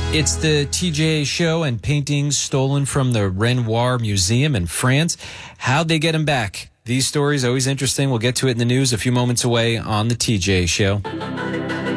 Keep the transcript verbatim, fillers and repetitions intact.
It's the T J Show and paintings stolen from the Renoir Museum in France. How'd they get them back? These stories always interesting. We'll get to it in the news a few moments away on the T J Show.